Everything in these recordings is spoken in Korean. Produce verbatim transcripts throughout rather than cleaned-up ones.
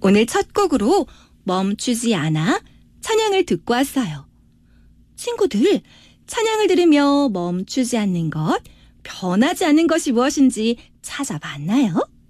오늘 첫 곡으로 멈추지 않아 찬양을 듣고 왔어요. 친구들, 찬양을 들으며 멈추지 않는 것, 변하지 않는 것이 무엇인지 찾아봤나요?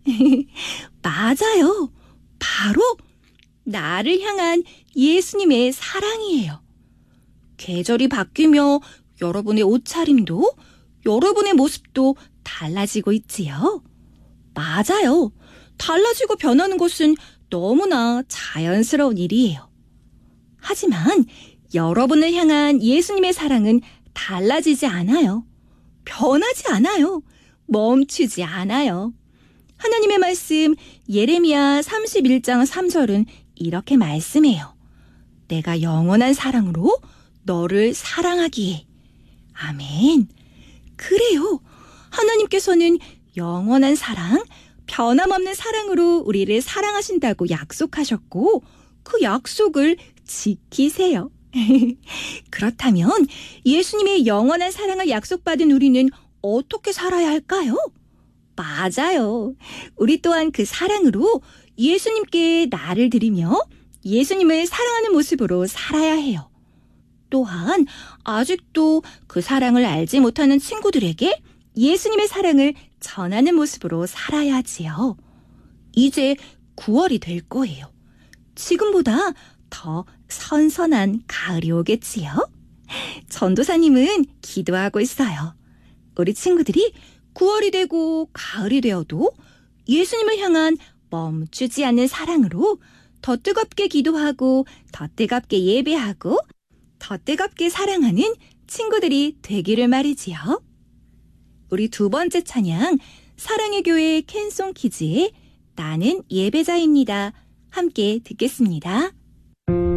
맞아요. 바로 나를 향한 예수님의 사랑이에요. 계절이 바뀌며 여러분의 옷차림도, 여러분의 모습도 달라지고 있지요. 맞아요. 달라지고 변하는 것은 너무나 자연스러운 일이에요. 하지만 여러분을 향한 예수님의 사랑은 달라지지 않아요. 변하지 않아요. 멈추지 않아요. 하나님의 말씀 예레미야 삼십일 장 삼 절은 이렇게 말씀해요. 내가 영원한 사랑으로 너를 사랑하기에. 아멘. 그래요. 하나님께서는 영원한 사랑, 변함없는 사랑으로 우리를 사랑하신다고 약속하셨고 그 약속을 지키세요. 그렇다면 예수님의 영원한 사랑을 약속받은 우리는 어떻게 살아야 할까요? 맞아요. 우리 또한 그 사랑으로 예수님께 나를 드리며 예수님을 사랑하는 모습으로 살아야 해요. 또한 아직도 그 사랑을 알지 못하는 친구들에게 예수님의 사랑을 전하는 모습으로 살아야 하지요. 이제 구월이 될 거예요. 지금보다 더 선선한 가을이 오겠지요. 전도사님은 기도하고 있어요. 우리 친구들이 구월이 되고 가을이 되어도 예수님을 향한 멈추지 않는 사랑으로 더 뜨겁게 기도하고 더 뜨겁게 예배하고 더 뜨겁게 사랑하는 친구들이 되기를 말이지요. 우리 두 번째 찬양 사랑의 교회 캔송키즈의 나는 예배자입니다. 함께 듣겠습니다.